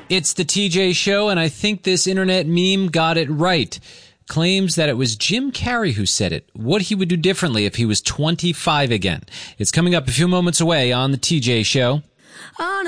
It's the TJ Show, and I think this internet meme got it right. Claims that it was Jim Carrey who said it, what he would do differently if he was 25 again. It's coming up a few moments away on the TJ Show.